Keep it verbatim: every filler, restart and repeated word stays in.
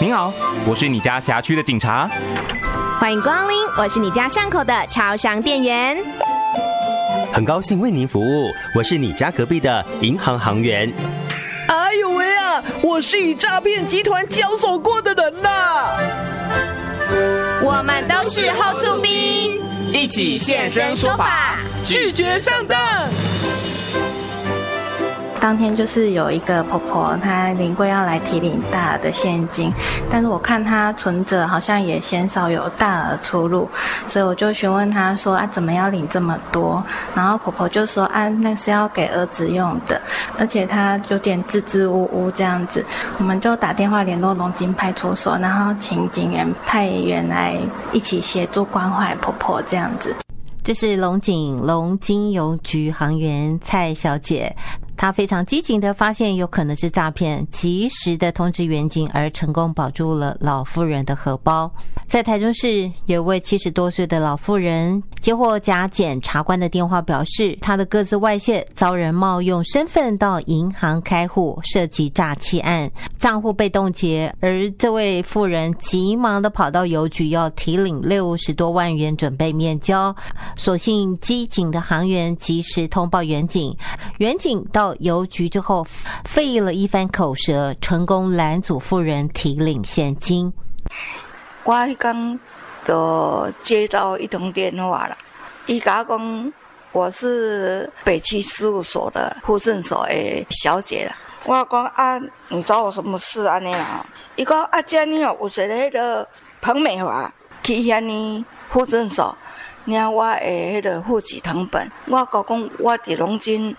您好，我是你家辖区的警察。 欢迎光临，我是你家巷口的超商店员。 很高兴为您服务，我是你家隔壁的银行行员。 哎呦喂啊，我是与诈骗集团交手过的人呐。 我们都是后厝兵， 一起现身说法， 拒绝上当。 当天就是有一个婆婆，她临柜要来提领大额的现金，但是我看她存折好像也鲜少有大额出入，所以我就询问她说啊，怎么要领这么多？然后婆婆就说啊，那是要给儿子用的，而且她有点支支吾吾这样子，我们就打电话联络龙津派出所，然后请警员派员来一起协助关怀婆婆这样子。 这是龙井龙津邮局行员蔡小姐，她非常机警的发现有可能是诈骗，及时的通知员警，而成功保住了老妇人的荷包。在台中市有位七十多岁的老妇人接获假检察官的电话，表示她的个资外泄，遭人冒用身份到银行开户，涉及诈欺案，账户被冻结，而这位妇人急忙的跑到邮局要提领六十多万元准备面交，所幸机警的行员及时通报员警，员警到邮局之后费了一番口舌，成功拦阻妇人提领现金。 我刚就接到一通电话了，他跟我说我是北区事务所的户政所的小姐了。我说啊，你找我什么事啊？你啊？他说啊，这样有一个那个彭美华去那里户政所。领我的迄个户籍誊本，我讲讲我伫龙津